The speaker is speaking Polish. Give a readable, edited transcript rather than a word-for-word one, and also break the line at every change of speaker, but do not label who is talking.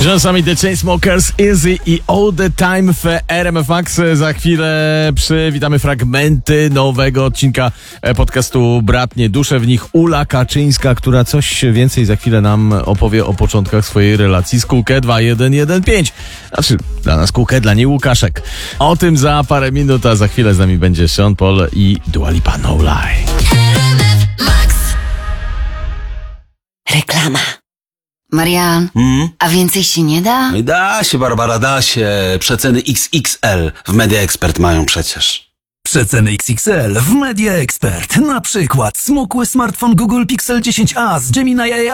Rzęsami The Chainsmokers, Easy i All The Time w RMF Max. Za chwilę przywitamy fragmenty nowego odcinka podcastu Bratnie Dusze. W nich Ula Kaczyńska, która coś więcej za chwilę nam opowie o początkach swojej relacji z Kukę 2115. Znaczy, dla nas Kukę, dla niej Łukaszek. O tym za parę minut, a za chwilę z nami będzie Sean Paul i Dua Lipa No Lie.
Reklama. Marian, a więcej się nie da?
Da się, Barbara, da się. Przeceny XXL w Media Expert mają przecież.
Przeceny XXL w Media Expert. Na przykład smukły smartfon Google Pixel 10a z Gemini AI